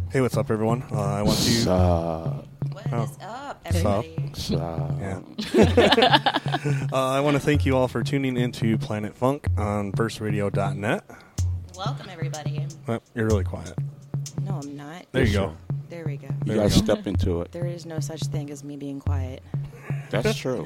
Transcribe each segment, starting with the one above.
Hey, what's up, everyone? I want to... What is up, everybody? Yeah. I want to thank you all for tuning into Planet Funk on burstradio.net. Welcome, everybody. You're really quiet. No, I'm not. There you go. There we go. You gotta step into it. There is no such thing as me being quiet. That's true.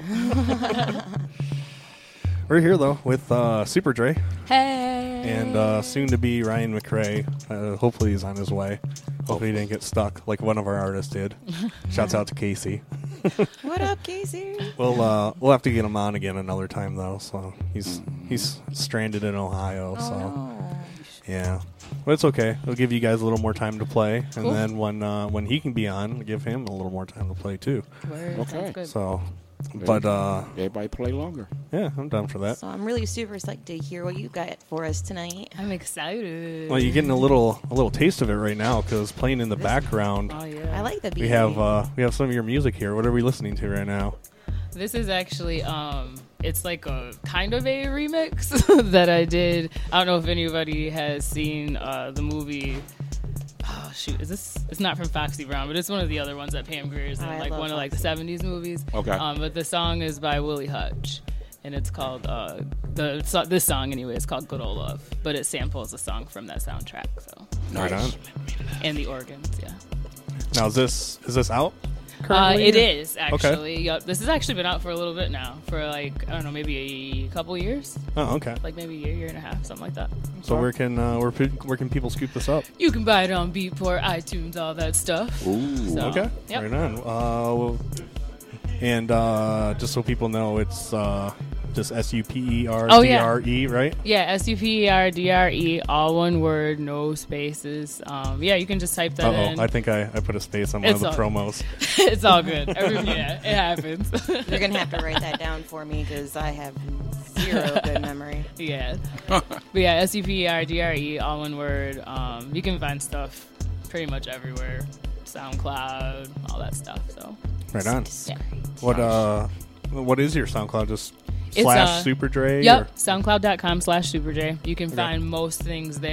We're here, though, with Super Dre Hey. and soon-to-be Ryan McRae. Hopefully he's on his way. Hopefully he didn't get stuck like one of our artists did. Shouts out to Casey. What up, Casey? We'll have to get him on again another time, though. So he's stranded in Ohio. So No. yeah, but it's okay. We'll give you guys a little more time to play, and Cool. then when he can be on, we'll give him a little more time to play too. Word. Okay. Sounds good. So, but Everybody play longer. yeah, I'm down for that. So I'm really super psyched to hear what you got for us tonight. I'm excited. Well, you're getting a little taste of it right now because playing in the background, Oh yeah. I like the beat. we have some of your music here. What are we listening to right now? This is actually it's like a kind of a remix that I did. I don't know if anybody has seen the movie. Oh shoot, it's not from Foxy Brown, but it's one of the other ones that Pam Grier's in, I like love one of like the Foxy. 70s movies. Okay. But the song is by Willie Hutch. And it's called this song anyway. It's called "Good Old Love," but it samples a song from that soundtrack. So Right on. and the organs, yeah. Now is this out? Currently? It is actually. Yep. This has actually been out for a little bit now, for like I don't know, maybe a couple years, Oh, okay. like maybe a year and a half, something like that. So where can people scoop this up? You can buy it on Beatport, iTunes, all that stuff. Ooh. So, Okay. Yep. Right on. And just so people know, it's just SUPERDRE, right? Yeah, SUPERDRE, all one word, no spaces. Yeah, you can just type that in. I think I put a space on one It's of the all- promos. It's all good. Yeah, it happens. You're going to have to write that down for me because I have zero good memory. Yeah. But yeah, SUPERDRE, all one word. You can find stuff pretty much everywhere. SoundCloud, all that stuff. So Right on. yeah. What is your SoundCloud? Just It's, /Super Dre? Yep. or- SoundCloud.com/SuperJ. You can find most things there.